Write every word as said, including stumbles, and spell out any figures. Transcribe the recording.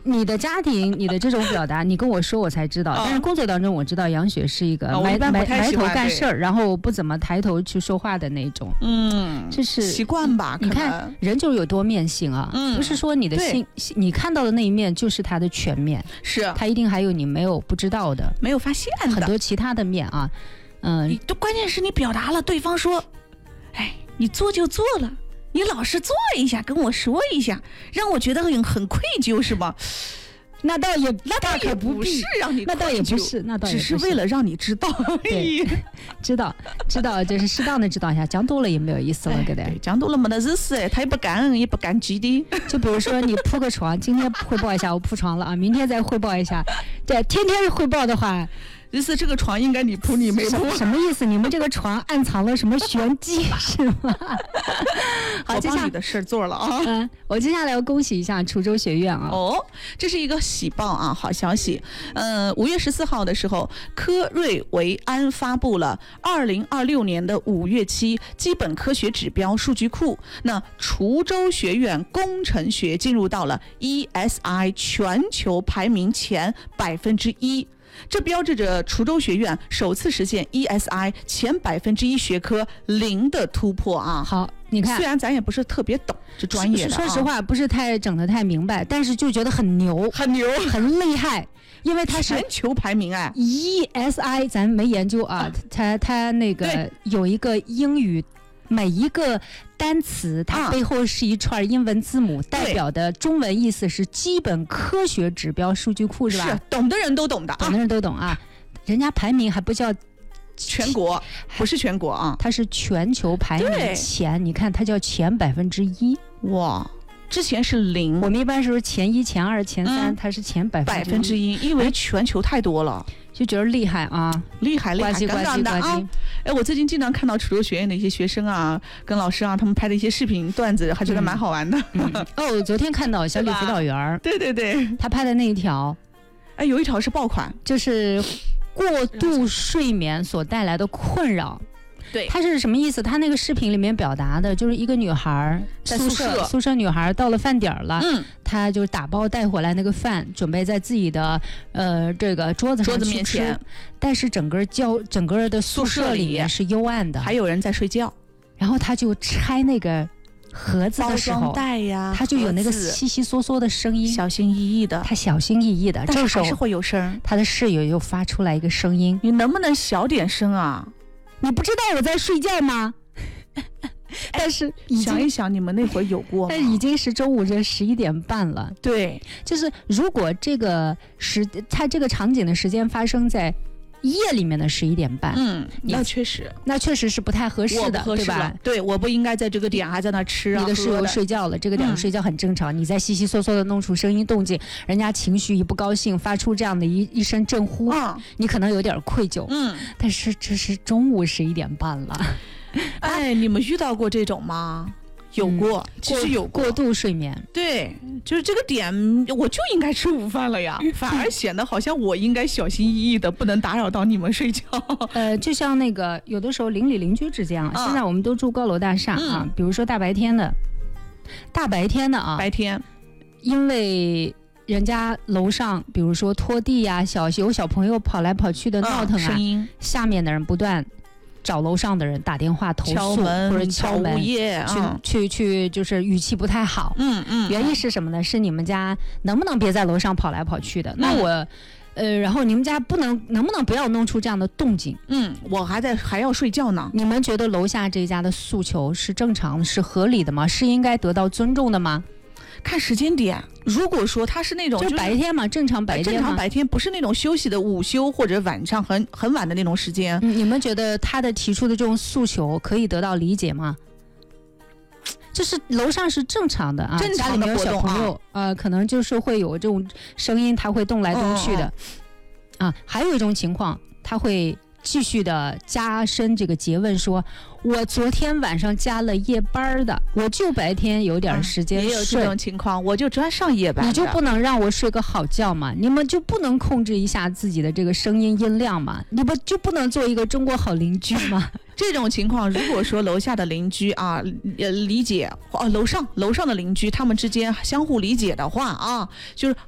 你的家庭，你的这种表达，你跟我说我才知道， 哦、 但是工作当中我知道杨雪是一个埋、 哦、 埋埋头干事儿，然后不怎么抬头去说话的那种。 嗯， 这是习惯吧？ 你看人就有多面性啊， 嗯、 不是说你的性，你看到的那一面就是他的全面， 是他一定还有你没有不知道的， 没有发现的很多其他的面啊。嗯， 你都关键是你表达了，对方说，哎，你做就做了。你老是做一下，跟我说一下，让我觉得很很愧疚，是吗？ 那倒也， 那倒也不是让你愧疚， 那倒也不是，那倒也不是， 只是为了让你知道。 对，知道，知道，就是适当的知道一下，讲多了也没有意思了，对不对？ 讲多了没得意思，他也不干，也不干基的。 就比如说你铺个床，今天汇报一下我铺床了啊，明天再汇报一下，这天天汇报的话。 意思这个床应该你铺你没铺， 什么意思？你们这个床暗藏了什么玄机是吗？好， 我帮你的事做了啊。 嗯，我接下来要恭喜一下滁州学院啊。 哦，这是一个喜报啊，好消息。呃，五月十四号的时候，科瑞维安发布了二零二六年的五月期基本科学指标数据库。那滁州学院工程学进入到了 E S I 全球排名前百分之一。这标志着滁州学院首次实现 E S I 前百分之一学科零的突破啊！ 好，你看， 虽然咱也不是特别懂这专业的、啊， 说实话不是太整得太明白，但是就觉得很牛， 很牛， 很厉害，因为它是全球排名哎 ，E S I 咱没研究啊，它它那个有一个英语。每一个单词它背后是一串英文字母，代表的中文意思是基本科学指标数据库，是吧？ 是，懂的人都懂的， 懂的人都懂啊。人家排名还不叫全国，不是全国啊， 它是全球排名前。你看它叫前百分之一， 哇！之前是零， 我们一般是前一、前二、前三，嗯、它是前百百分之一，因为全球太多了。 就觉得厉害啊， 厉害厉害， 呱唧的啊！哎，我最近经常看到滁州学院的一些学生啊，跟老师啊，他们拍的一些视频段子，还觉得蛮好玩的。 嗯嗯、哦，昨天看到小李辅导员， 对对对， 他拍的那一条， 哎，有一条是爆款， 就是过度睡眠所带来的困扰。 对， 他是什么意思？他那个视频里面表达的就是一个女孩在宿舍，宿舍女孩到了饭点了， 嗯， 她就打包带回来那个饭，准备在自己的呃这个桌子上桌子面前， 但是整个教整个的宿舍里面是幽暗的， 还有人在睡觉， 然后他就拆那个盒子的时候， 袋呀， 他就有那个悉悉嗦嗦的声音， 小心翼翼的， 他小心翼翼的， 这时候还是会有声， 他的室友又发出来一个声音， 你能不能小点声啊？ 你不知道我在睡觉吗？但是想一想，你们那会儿有过吗？ 但已经是周五这十一点半了。 对， 就是如果这个时，它这个场景的时间发生在夜里面的十一点半， 嗯，那确实， 那确实是不太合适的，对吧？ 对，我不应该在这个点还在那吃啊。 你的室友睡觉了，这个点睡觉很正常。嗯、你在悉悉嗦嗦的弄出声音动静，人家情绪一不高兴，发出这样的一一声震呼， 嗯、 你可能有点愧疚。 嗯， 但是这是中午十一点半了。 哎，你们遇到过这种吗？有过，嗯、其实有过度睡眠。 对，就是这个点，我就应该吃午饭了呀，反而显得好像我应该小心翼翼的，不能打扰到你们睡觉。 呃，就像那个有的时候邻里邻居之间啊，嗯、现在我们都住高楼大厦啊，嗯、比如说大白天的，大白天的啊， 白天， 因为人家楼上，比如说拖地呀、啊，小有小朋友跑来跑去的闹腾啊， 嗯、声音， 下面的人不断找楼上的人打电话投诉或者敲门， 嗯、 去去去，就是语气不太好。 嗯嗯。 原因是什么呢？是你们家能不能别在楼上跑来跑去的？嗯、那我，呃，然后你们家不能能不能不要弄出这样的动静？ 嗯，我还在还要睡觉呢。 你们觉得楼下这家的诉求是正常的、是合理的吗？是应该得到尊重的吗？ 看时间点，如果说他是那种就白天嘛，正常白天， 正常白天不是那种休息的午休或者晚上很很晚的那种时间、 嗯，你们觉得他的提出的这种诉求可以得到理解吗？就是楼上是正常的啊， 正常的活动啊， 家里面有小朋友，呃，可能就是会有这种声音，他会动来动去的， 嗯、 啊，还有一种情况，他会继续的加深这个诘问说，我昨天晚上加了夜班的，我就白天有点时间睡、 啊、也有这种情况，我就专上夜班的， 你就不能让我睡个好觉吗？你们就不能控制一下自己的这个声音音量吗？你们就不能做一个中国好邻居吗？ 这种情况，如果说楼下的邻居啊，呃，理解哦，楼上楼上的邻居他们之间相互理解的话啊，就是